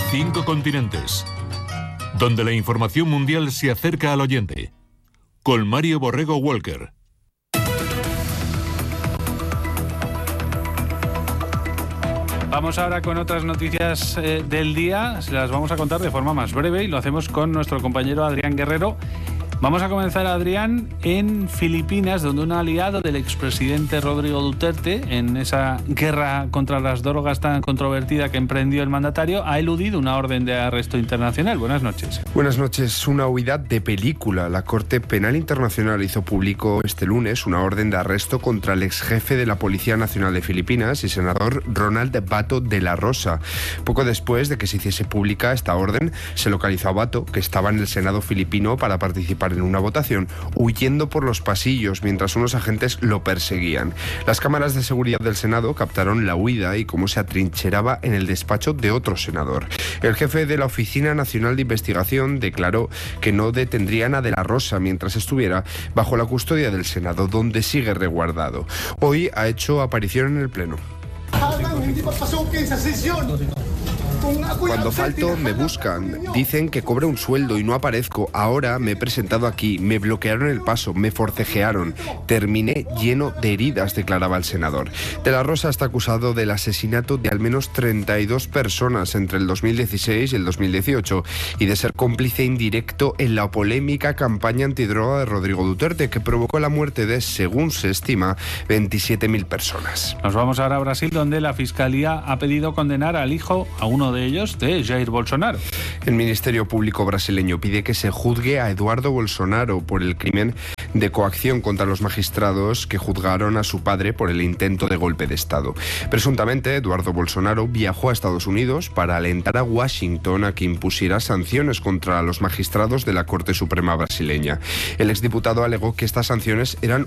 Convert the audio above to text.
5 continentes, donde la información mundial se acerca al oyente. Con Mario Borrego Walker. Vamos ahora con otras noticias del día. Se las vamos a contar de forma más breve y lo hacemos con nuestro compañero Adrián Guerrero. Vamos a comenzar, Adrián, en Filipinas, donde un aliado del expresidente Rodrigo Duterte, en esa guerra contra las drogas tan controvertida que emprendió el mandatario, ha eludido una orden de arresto internacional. Buenas noches. Buenas noches. Una huida de película. La Corte Penal Internacional hizo público este lunes una orden de arresto contra el exjefe de la Policía Nacional de Filipinas y senador Ronald Bato de la Rosa. Poco después de que se hiciese pública esta orden, se localizó a Bato, que estaba en el Senado filipino para participar en una votación, huyendo por los pasillos mientras unos agentes lo perseguían. Las cámaras de seguridad del Senado captaron la huida y cómo se atrincheraba en el despacho de otro senador. El jefe de la Oficina Nacional de Investigación declaró que no detendrían a De la Rosa mientras estuviera bajo la custodia del Senado, donde sigue resguardado. Hoy ha hecho aparición en el Pleno. Cuando falto me buscan, dicen que cobro un sueldo y no aparezco. Ahora me he presentado aquí, me bloquearon el paso, me forcejearon. Terminé lleno de heridas, declaraba el senador. De la Rosa está acusado del asesinato de al menos 32 personas entre el 2016 y el 2018 y de ser cómplice indirecto en la polémica campaña antidroga de Rodrigo Duterte, que provocó la muerte de, según se estima, 27.000 personas. Nos vamos ahora a Brasil, donde la Fiscalía ha pedido condenar al hijo, a uno de ellos, de Jair Bolsonaro. El Ministerio Público brasileño pide que se juzgue a Eduardo Bolsonaro por el crimen de coacción contra los magistrados que juzgaron a su padre por el intento de golpe de Estado. Presuntamente, Eduardo Bolsonaro viajó a Estados Unidos para alentar a Washington a que impusiera sanciones contra los magistrados de la Corte Suprema brasileña. El exdiputado alegó que estas sanciones eran